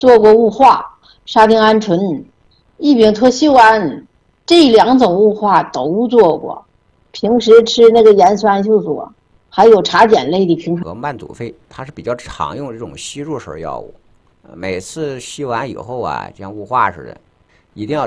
做过雾化、沙丁胺醇、异丙脱溴胺，这2种雾化都做过。平时吃那个盐酸秀唑，还有茶碱类的平和慢阻肺，它是比较常用的这种吸入式药物。每次吸完以后啊，像雾化似的，一定要